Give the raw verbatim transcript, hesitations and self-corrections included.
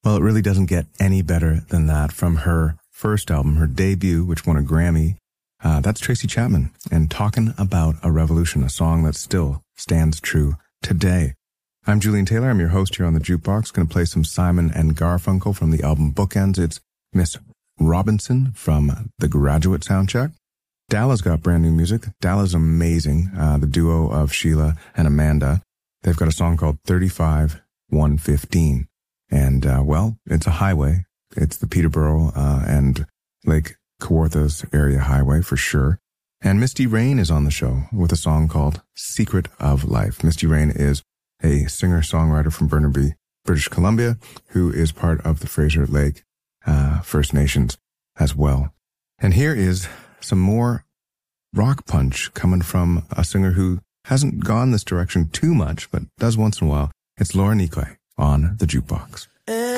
Well, it really doesn't get any better than that from her first album, her debut, which won a Grammy. Uh, that's Tracy Chapman and Talking About a Revolution, a song that still stands true today. I'm Julian Taylor. I'm your host here on the Jukebox. Going to play some Simon and Garfunkel from the album Bookends. It's Miss Robinson from The Graduate Soundcheck. Dalla's got brand new music. Dalla's amazing. Uh, the duo of Sheila and Amanda. They've got a song called thirty-five one fifteen. And, uh, well, it's a highway. It's the Peterborough uh, and Lake Kawarthas area highway for sure. And Misty Rain is on the show with a song called Secret of Life. Misty Rain is a singer-songwriter from Burnaby, British Columbia, who is part of the Fraser Lake uh, First Nations as well. And here is some more rock punch coming from a singer who hasn't gone this direction too much, but does once in a while. It's Laura Nicolay on the Jukebox.